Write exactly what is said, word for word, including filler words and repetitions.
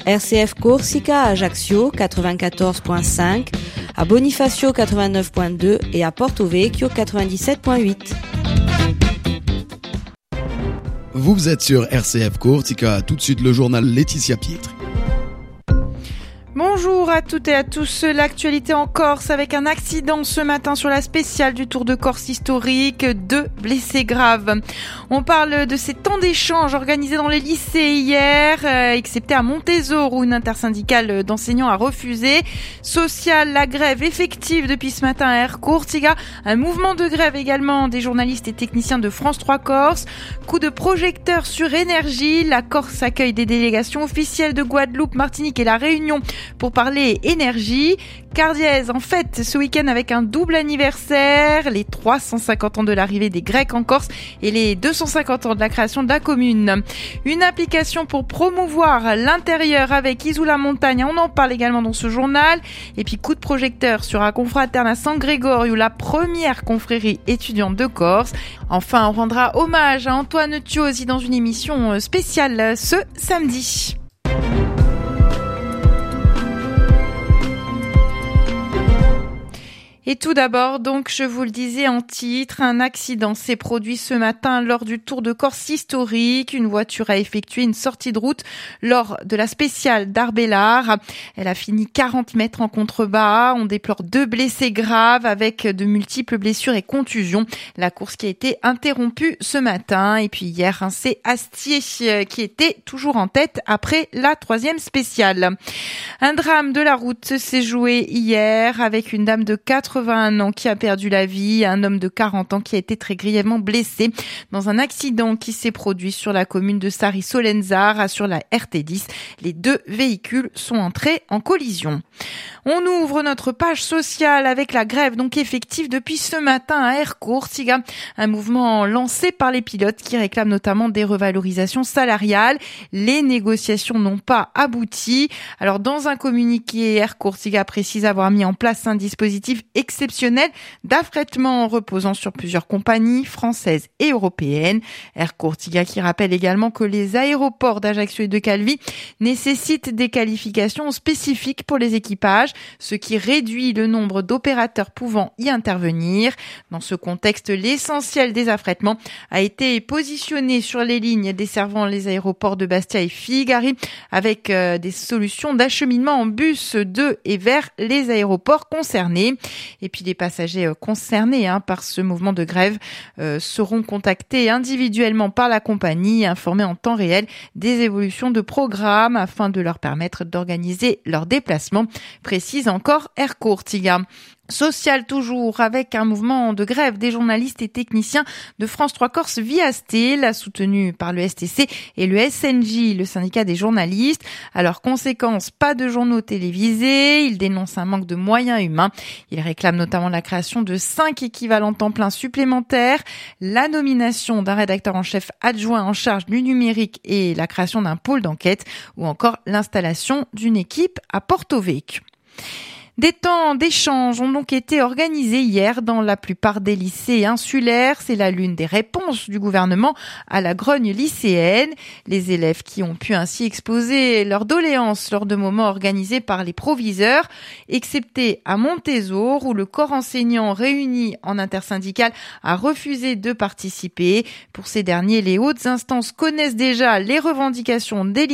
R C F Corsica à Ajaccio quatre-vingt-quatorze virgule cinq, à Bonifacio quatre-vingt-neuf virgule deux et à Porto Vecchio quatre-vingt-dix-sept virgule huit. Vous êtes sur R C F Corsica, tout de suite le journal Laetitia Pietri. Bonjour à toutes et à tous. L'actualité en Corse avec un accident ce matin sur la spéciale du Tour de Corse historique. Deux blessés graves. On parle de ces temps d'échange organisés dans les lycées hier, euh, excepté à Montésor où une intersyndicale d'enseignants a refusé. Social, la grève effective depuis ce matin à Air Corsica. Un mouvement de grève également des journalistes et techniciens de France trois Corse. Coup de projecteur sur énergie. La Corse accueille des délégations officielles de Guadeloupe, Martinique et La Réunion pour parler énergie. Cardièse en fête ce week-end avec un double anniversaire, les trois cent cinquante ans de l'arrivée des Grecs en Corse et les deux cent cinquante ans de la création de la commune. Une application pour promouvoir l'intérieur avec Isoula Montagne, on en parle également dans ce journal. Et puis coup de projecteur sur un confraterne à San Gregorio, la première confrérie étudiante de Corse. Enfin, on rendra hommage à Antoine Thiosi dans une émission spéciale ce samedi. Et tout d'abord, donc, je vous le disais en titre, un accident s'est produit ce matin lors du Tour de Corse historique. Une voiture a effectué une sortie de route lors de la spéciale d'Arbellar. Elle a fini quarante mètres en contrebas. On déplore deux blessés graves avec de multiples blessures et contusions. La course qui a été interrompue ce matin. Et puis hier, c'est Astier qui était toujours en tête après la troisième spéciale. Un drame de la route s'est joué hier avec une dame de quatre-vingts ans qui a perdu la vie, un homme de quarante ans qui a été très grièvement blessé dans un accident qui s'est produit sur la commune de Sari-Solenzara sur la R T dix. Les deux véhicules sont entrés en collision. On ouvre notre page sociale avec la grève donc effective depuis ce matin à Air Corsica, un mouvement lancé par les pilotes qui réclament notamment des revalorisations salariales. Les négociations n'ont pas abouti. Alors dans un communiqué, Air Corsica précise avoir mis en place un dispositif exceptionnel d'affrètement reposant sur plusieurs compagnies françaises et européennes. Air Corsica qui rappelle également que les aéroports d'Ajaccio et de Calvi nécessitent des qualifications spécifiques pour les équipages, ce qui réduit le nombre d'opérateurs pouvant y intervenir. Dans ce contexte, l'essentiel des affrètements a été positionné sur les lignes desservant les aéroports de Bastia et Figari avec euh, des solutions d'acheminement en bus de et vers les aéroports concernés. Et puis les passagers euh, concernés hein, par ce mouvement de grève euh, seront contactés individuellement par la compagnie, informés en temps réel des évolutions de programme afin de leur permettre d'organiser leurs déplacements, précise encore Air Corsica. Social toujours avec un mouvement de grève des journalistes et techniciens de France trois Corse via Stil, soutenu par le S T C et le S N J, le syndicat des journalistes. Alors conséquence, pas de journaux télévisés, ils dénoncent un manque de moyens humains. Ils réclament notamment la création de cinq équivalents temps plein supplémentaires, la nomination d'un rédacteur en chef adjoint en charge du numérique et la création d'un pôle d'enquête ou encore l'installation d'une équipe à Porto Vecchio. Des temps d'échange ont donc été organisés hier dans la plupart des lycées insulaires. C'est là l'une des réponses du gouvernement à la grogne lycéenne. Les élèves qui ont pu ainsi exposer leurs doléances lors de moments organisés par les proviseurs, excepté à Montésor où le corps enseignant réuni en intersyndicale a refusé de participer. Pour ces derniers, les hautes instances connaissent déjà les revendications des lycéens